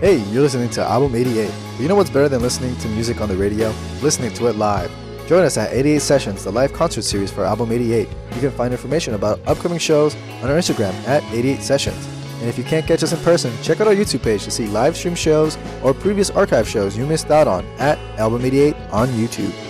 Hey, you're listening to Album 88. You know what's better than listening to music on the radio? Listening to it live. Join us at 88 Sessions, the live concert series for Album 88. You can find information about upcoming shows on our Instagram at 88 Sessions. And if you can't catch us in person, check out our YouTube page to see live stream shows or previous archive shows you missed out on at Album 88 on YouTube.